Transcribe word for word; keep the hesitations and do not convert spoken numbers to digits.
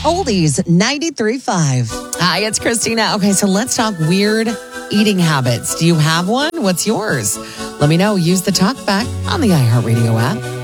Oldies ninety-three point five. Hi, it's Christina. Okay, so let's talk weird eating habits. Do you have one? What's yours? Let me know. Use the talk back on the iHeartRadio app.